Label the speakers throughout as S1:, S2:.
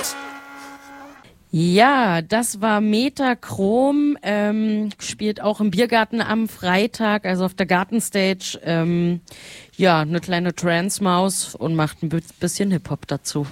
S1: Ja, das war Metachrom, spielt auch im Biergarten am Freitag, also auf der Gartenstage, ja, eine kleine Trance-Maus und macht ein bisschen Hip-Hop dazu.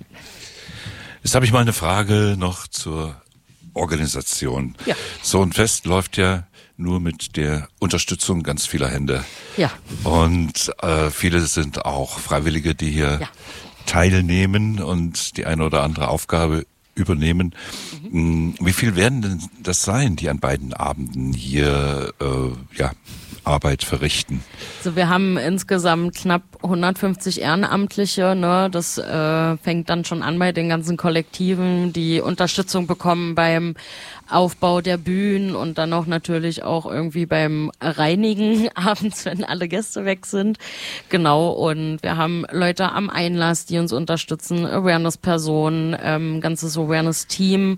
S2: Jetzt habe ich mal eine Frage noch zur Organisation.
S1: Ja.
S2: So ein Fest läuft ja nur mit der Unterstützung ganz vieler Hände.
S1: Ja.
S2: Und viele sind auch Freiwillige, die hier teilnehmen und die eine oder andere Aufgabe übernehmen. Wie viel werden denn das sein, die an beiden Abenden hier Arbeit verrichten?
S1: Also wir haben insgesamt knapp 150 Ehrenamtliche, ne? Das fängt dann schon an bei den ganzen Kollektiven, die Unterstützung bekommen beim Aufbau der Bühnen und dann auch natürlich auch irgendwie beim Reinigen abends, wenn alle Gäste weg sind. Genau, und wir haben Leute am Einlass, die uns unterstützen, Awareness-Personen, ganzes Awareness-Team,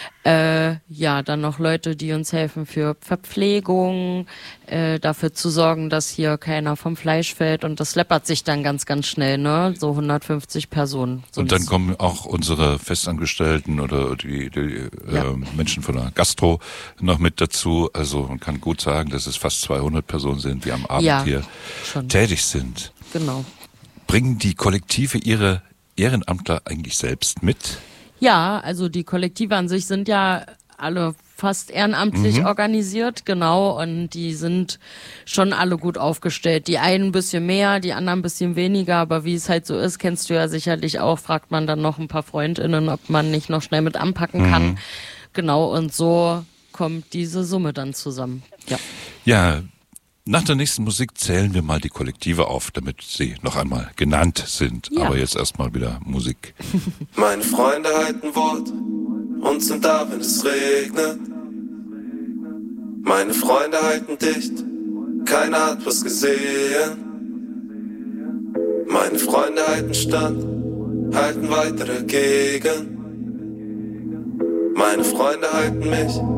S1: dann noch Leute, die uns helfen für Verpflegung, dafür zu sorgen, dass hier keiner vom Fleisch fällt, und das läppert sich dann ganz, ganz schnell, ne? So 150 Personen.
S2: Und dann kommen auch unsere Festangestellten oder die Menschen von der Gastro noch mit dazu. Also man kann gut sagen, dass es fast 200 Personen sind, die am Abend hier schon tätig sind.
S1: Genau.
S2: Bringen die Kollektive ihre Ehrenamtler eigentlich selbst mit?
S1: Ja, also die Kollektive an sich sind ja alle fast ehrenamtlich organisiert, genau, und die sind schon alle gut aufgestellt. Die einen ein bisschen mehr, die anderen ein bisschen weniger, aber wie es halt so ist, kennst du ja sicherlich auch, fragt man dann noch ein paar FreundInnen, ob man nicht noch schnell mit anpacken kann. Genau, und so kommt diese Summe dann zusammen.
S2: Ja, nach der nächsten Musik zählen wir mal die Kollektive auf, damit sie noch einmal genannt sind. Ja. Aber jetzt erstmal wieder Musik.
S3: Meine Freunde halten Wort und sind da, wenn es regnet. Meine Freunde halten dicht, keiner hat was gesehen. Meine Freunde halten stand, halten weiter dagegen. Meine Freunde halten mich